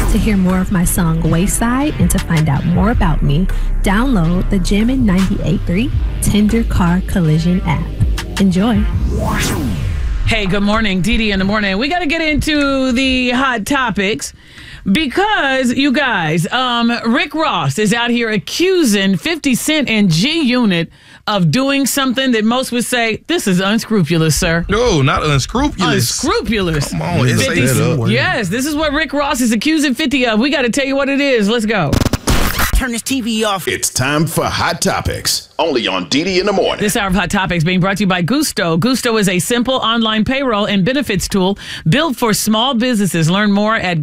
To hear more of my song Wayside and to find out more about me, download the Jammin' 98.3 Tender Car Collision app. Enjoy. Hey, good morning. Dee in the morning. We got to get into the hot topics because, you guys, Rick Ross is out here accusing 50 Cent and G-Unit of doing something that most would say, this is unscrupulous, sir. No, not unscrupulous. Unscrupulous. Come on, 50, yes, this is what Rick Ross is accusing 50 of. We got to tell you what it is. Let's go. Turn this TV off. It's time for Hot Topics, only on Dee in the morning. This hour of Hot Topics being brought to you by Gusto. Gusto is a simple online payroll and benefits tool built for small businesses. Learn more at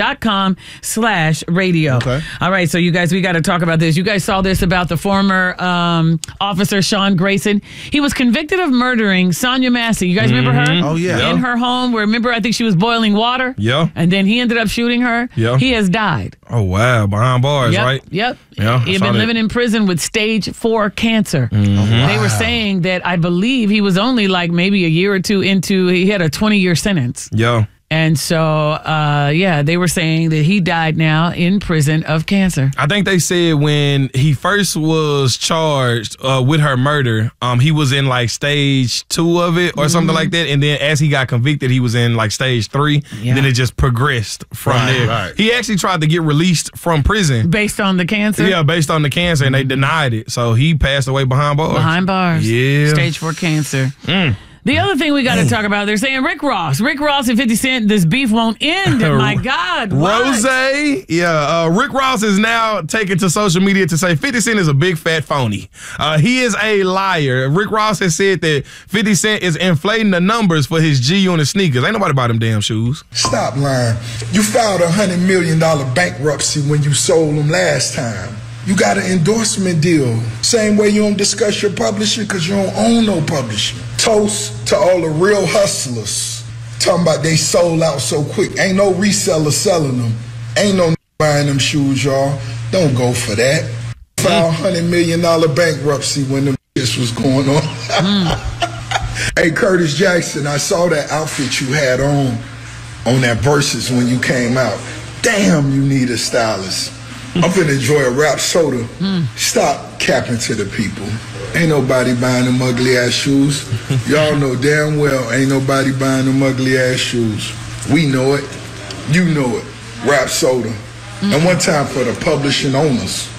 gusto.com/radio. Okay. All right, so you guys, we got to talk about this. You guys saw this about the former officer, Sean Grayson. He was convicted of murdering Sonia Massey. You guys remember her? Oh, yeah. In her home, where remember, I think she was boiling water. Yeah. And then he ended up shooting her. Yeah. He has died. Oh, wow. Behind bars, right? Yep. Yeah, He had been living in prison with stage 4 cancer. They were saying that I believe he was only like maybe a year or two into, he had a 20-year sentence. Yeah. And so, they were saying that he died now in prison of cancer. I think they said when he first was charged with her murder, he was in like stage 2 of it or something like that. And then as he got convicted, he was in like stage 3. Yeah. Then it just progressed from there. Right. He actually tried to get released from prison. Based on the cancer? Yeah, based on the cancer, and they denied it. So he passed away behind bars. Behind bars. Yeah. Stage 4 cancer. The other thing we got to talk about, they're saying Rick Ross and 50 Cent, this beef won't end. My God. Rose, Rick Ross is now taken to social media to say 50 Cent is a big fat phony. He is a liar. Rick Ross has said that 50 Cent is inflating the numbers for his G-Unit sneakers. Ain't nobody buy them damn shoes. Stop lying. You filed a $100 million bankruptcy when you sold them last time. You got an endorsement deal. Same way you don't discuss your publishing because you don't own no publishing. Toast to all the real hustlers. Talking about they sold out so quick. Ain't no reseller selling them. Ain't no buying them shoes, y'all. Don't go for that. Filed $100 million bankruptcy when the this was going on. Hey, Curtis Jackson, I saw that outfit you had on that Versus when you came out. Damn, you need a stylist. I'm finna enjoy a rap soda. Stop capping to the people. Ain't nobody buying them ugly ass shoes. Y'all know damn well ain't nobody buying them ugly ass shoes. We know it. You know it. Rap soda. And one time for the publishing owners.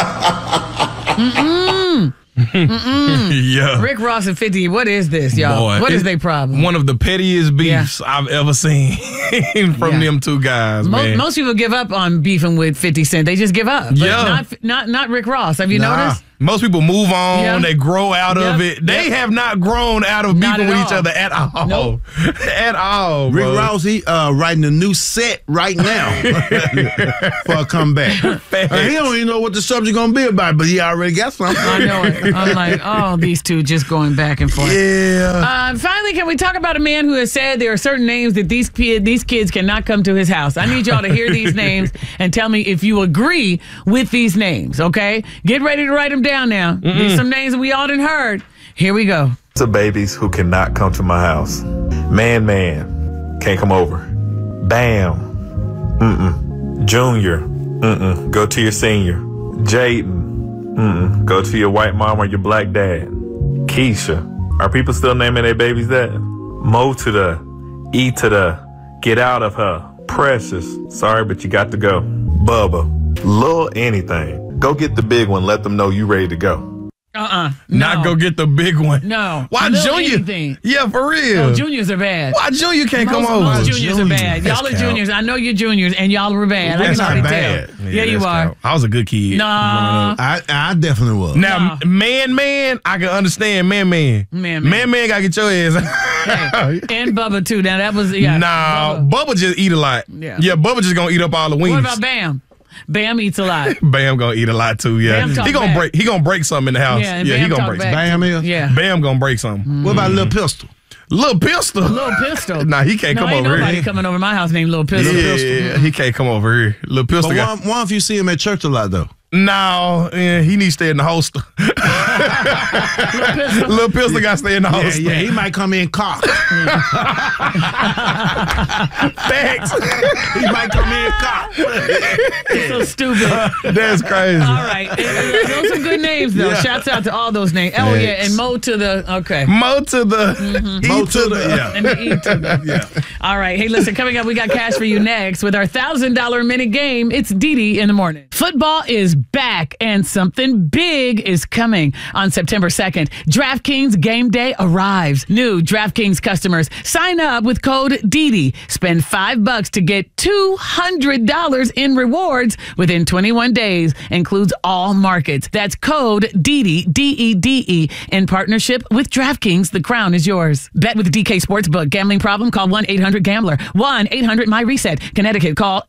Yeah. Rick Ross and 50, what is this, y'all? Boy, what is their problem? One of the pettiest beefs I've ever seen from them two guys, man. Most people give up on beefing with 50 Cent. They just give up. But not Rick Ross. Have you noticed? Most people move on. Yeah. They grow out of it. They have not grown out of beefing with each other at all. Nope. At all, Rick bro. Ross, he writing a new set right now for a comeback. He don't even know what the subject gonna be about, but he already got something. I know it. I'm like, these two just going back and forth. Yeah. Finally, can we talk about a man who has said there are certain names that these kids cannot come to his house? I need y'all to hear these names and tell me if you agree with these names, okay? Get ready to write them down now. These some names that we all done heard. Here we go. To babies who cannot come to my house. Man, can't come over. Bam. Junior. Go to your senior. Jaden. Go to your white mom or your black dad. Keisha. Are people still naming their babies that? Mo to the. E to the. Get out of her. Precious. Sorry, but you got to go. Bubba. Lil anything. Go get the big one. Let them know you ready to go. Not go get the big one. No. Why Junior? Anything. Yeah, for real. No, juniors are bad. Why Junior can't come over? Most juniors are bad. Y'all are juniors. I know you're juniors, and y'all were bad. That's I can not already bad. tell. Yeah, you are. I was a good kid. Nah. I definitely was. Now, man, I can understand man. Man gotta get your ass. Hey, and Bubba, too. Now, that was, Bubba just eat a lot. Yeah, Bubba just gonna eat up all the wings. What about Bam? Bam eats a lot. Bam gonna eat a lot too. Yeah, he gonna break something in the house. Yeah, he gonna break. Bam is. Yeah, Bam gonna break something. What about Lil Pistol? Lil Pistol. Nah, he can't come over here. Nobody coming over my house named Lil Pistol. Yeah, he can't come over here. Lil Pistol. But why if you see him at church a lot though? No, he needs to stay in the holster. Lil Pistol got to stay in the holster. Yeah, he might come in cocked. Facts. He might come in cocked. It's so stupid. That's crazy. All right. Those are good names, though. Yeah. Shouts out to all those names. Oh, Next. yeah. And Mo to the, okay. Mo to the Mo to the, yeah. And the E to the. Yeah. All right. Hey, listen, coming up, we got cash for you next with our $1,000 minute game. It's Didi in the morning. Football is back and something big is coming on September 2nd. DraftKings Game Day arrives. New DraftKings customers sign up with code Didi. Spend $5 to get $200 in rewards within 21 days. Includes all markets. That's code Didi, D-E-D-E, in partnership with DraftKings. The crown is yours. Bet with DK Sportsbook. Gambling problem? Call 1-800-GAMBLER. 1-800-MY-RESET. Connecticut, call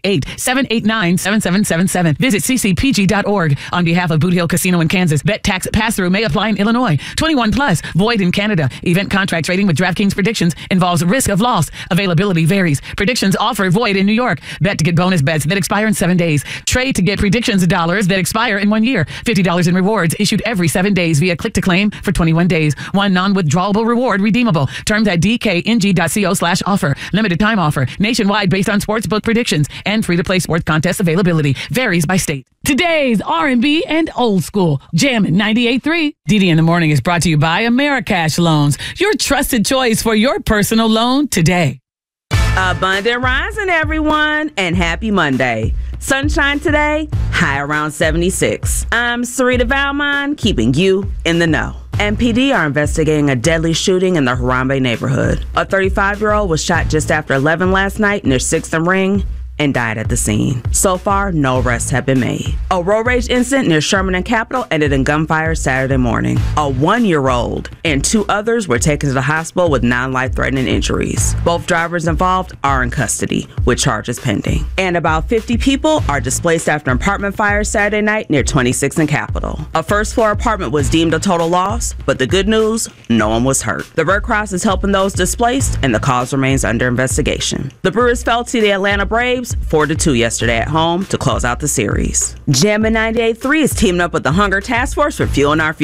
888-789-7777. Visit ccpg.org. On behalf of Boot Hill Casino in Kansas, bet tax pass-through may apply in Illinois. 21 plus, void in Canada. Event contract trading with DraftKings predictions involves risk of loss. Availability varies. Predictions offer void in New York. Bet to get bonus bets that expire in 7 days. Trade to get predictions dollars that expire in 1 year. $50 in rewards issued every 7 days via click to claim for 21 days. One non-withdrawable reward redeemable. Terms at dkng.co/offer. Limited time offer. Nationwide based on sportsbook predictions and free-to-play sports contest availability. Varies by state. Today's R&B and old school. Jammin' 98.3. Didi in the Morning is brought to you by Americash Loans. Your trusted choice for your personal loan today. Abundant rising, everyone, and happy Monday. Sunshine today, high around 76. I'm Sarita Valmont, keeping you in the know. MPD are investigating a deadly shooting in the Harambe neighborhood. A 35-year-old was shot just after 11 last night near 6th and Ring and died at the scene. So far, no arrests have been made. A road rage incident near Sherman and Capitol ended in gunfire Saturday morning. A 1-year-old and 2 others were taken to the hospital with non-life-threatening injuries. Both drivers involved are in custody, with charges pending. And about 50 people are displaced after an apartment fire Saturday night near 26th and Capitol. A first-floor apartment was deemed a total loss, but the good news, no one was hurt. The Red Cross is helping those displaced, and the cause remains under investigation. The Brewers fell to the Atlanta Braves 4-2 yesterday at home to close out the series. Jammin' 98.3 is teaming up with the Hunger Task Force for Fueling Our Future.